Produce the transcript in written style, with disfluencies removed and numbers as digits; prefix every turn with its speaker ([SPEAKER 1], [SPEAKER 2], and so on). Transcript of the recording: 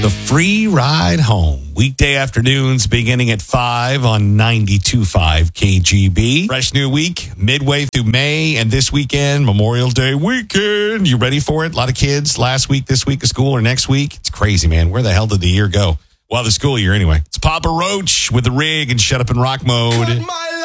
[SPEAKER 1] the free ride home. Weekday afternoons beginning at 5 on 92.5 KGB. Fresh new week, midway through May, and this weekend, Memorial Day weekend. You ready for it? A lot of kids last week, this week of school, or next week. It's crazy, man. Where the hell did the year go? Well, the school year anyway. It's Papa Roach with the rig and Shut Up and Rock Mode.